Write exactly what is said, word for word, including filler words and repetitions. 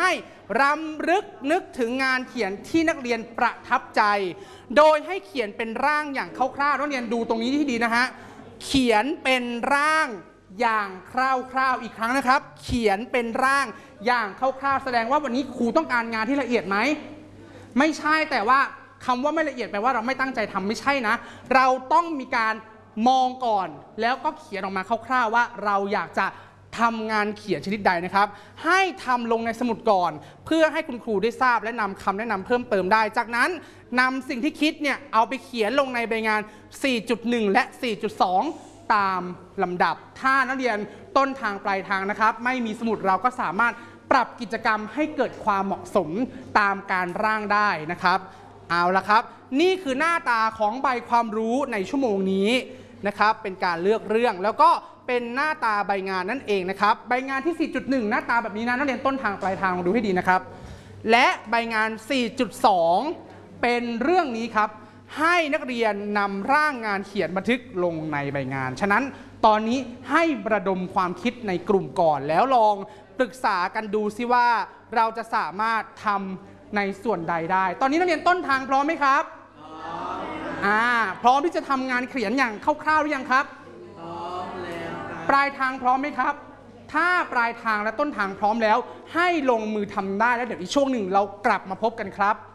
ให้รำลึกนึกถึงงานเขียนที่นักเรียนประทับใจโดยให้เขียนเป็นร่างอย่างคร่าวๆนักเรียนดูตรงนี้ที่ดีนะฮะเขียนเป็นร่างอย่างคร่าวๆอีกครั้งนะครับเขียนเป็นร่างอย่างคร่าวๆแสดงว่าวันนี้ครูต้องการงานที่ละเอียดไหมไม่ใช่แต่ว่าคำว่าไม่ละเอียดแปลว่าเราไม่ตั้งใจทำไม่ใช่นะเราต้องมีการมองก่อนแล้วก็เขียนออกมาคร่าวๆว่าเราอยากจะทำงานเขียนชนิดใดนะครับให้ทำลงในสมุดก่อนเพื่อให้คุณครูได้ทราบและนำคำแนะนำเพิ่มเติมได้จากนั้นนำสิ่งที่คิดเนี่ยเอาไปเขียนลงในใบงาน สี่จุดหนึ่ง และ สี่จุดสอง ตามลำดับถ้านักเรียนต้นทางปลายทางนะครับไม่มีสมุดเราก็สามารถปรับกิจกรรมให้เกิดความเหมาะสมตามการร่างได้นะครับเอาละครับนี่คือหน้าตาของใบความรู้ในชั่วโมงนี้นะครับเป็นการเลือกเรื่องแล้วก็เป็นหน้าตาใบงานนั่นเองนะครับใบงานที่ สี่จุดหนึ่ง หน้าตาแบบนี้นะนักเรียนต้นทางปลายทางลองดูให้ดีนะครับและใบงาน สี่จุดสอง เป็นเรื่องนี้ครับให้นักเรียนนำร่างงานเขียนบันทึกลงในใบงานฉะนั้นตอนนี้ให้ระดมความคิดในกลุ่มก่อนแล้วลองปรึกษากันดูซิว่าเราจะสามารถทำในส่วนใดได้ตอนนี้นักเรียนต้นทางพร้อมไหมครับพร้อมอ่าพร้อมที่จะทำงานเขียนอย่างคร่าวๆหรือยังครับพร้อมแล้วปลายทางพร้อมไหมครับถ้าปลายทางและต้นทางพร้อมแล้วให้ลงมือทำได้แล้วเดี๋ยวอีกช่วงหนึ่งเรากลับมาพบกันครับ